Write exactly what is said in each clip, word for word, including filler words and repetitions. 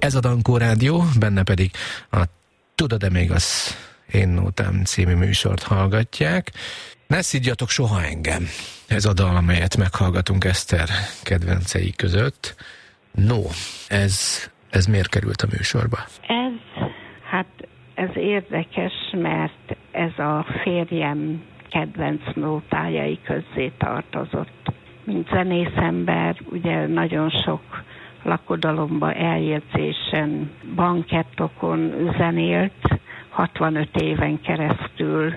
Ez a Dankó Rádió, benne pedig a Tudod-e még az Én Nótám című műsort hallgatják. Ne szidjatok soha engem. Ez a dal, amelyet meghallgatunk Eszter kedvencei között. No, ez, ez miért került a műsorba? Ez, hát ez érdekes, mert ez a férjem kedvenc nótájai közzé tartozott. Mint zenészember, ugye nagyon sok lakodalomba, eljegyzésen, bankettokon zenélt, hatvanöt éven keresztül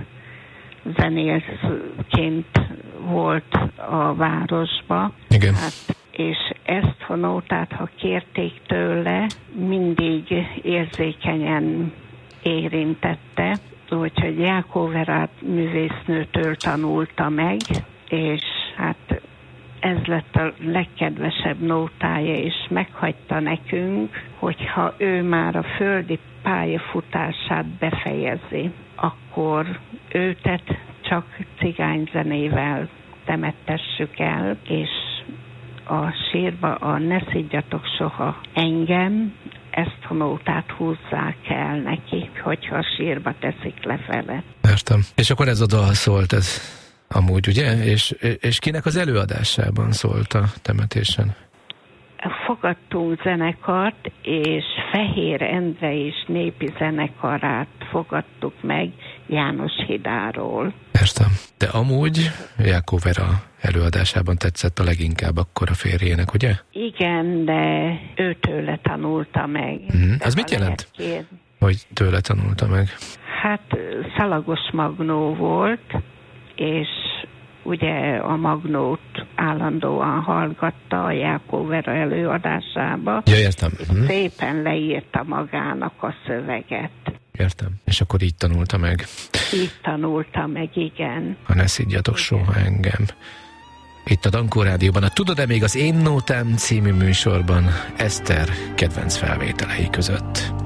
zenészként volt a városba. Igen. Hát, és ezt a nótát, ha kérték tőle, mindig érzékenyen érintette, úgyhogy Jákó Verát művésznőtől tanulta meg, és hát ez lett a legkedvesebb nótája, és meghagyta nekünk, hogyha ő már a földi pályafutását befejezi, akkor őtet csak cigányzenével temettessük el, és a sírba a Ne szidjatok soha engem, ezt a nótát húzzák el neki, hogyha a sírba teszik lefele. Értem. És akkor ez a dal szólt, ez amúgy, ugye? És, és kinek az előadásában szólt a temetésen? Fogadtunk zenekart, és Fehér Endre és népi zenekarát fogadtuk meg János Hidáról. Értem. De amúgy Jákó Vera előadásában tetszett a leginkább akkor a férjének, ugye? Igen, de ő tőle tanulta meg. Mm, az mit jelent, hogy tőle tanulta meg? Hát Szalagos Magnó volt, és ugye a Magnót állandóan hallgatta a Jákó Vera előadásába. Ja, értem. És szépen leírta magának a szöveget. Értem. És akkor így tanulta meg. Így tanulta meg, igen. Ha ne szidjatok igen. soha engem. Itt a Dankó Rádióban a Tudod-e még az Én Nótám című műsorban Eszter kedvenc felvételei között.